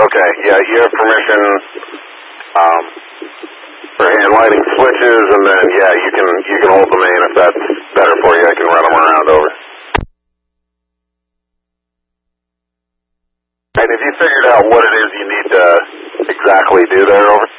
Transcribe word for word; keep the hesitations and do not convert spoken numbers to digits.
Okay, yeah, you have permission um, for hand lighting switches, and then, yeah, you can you can hold the main if that's better for you. I can run them around over. And have you figured out what it is you need to exactly do there, over?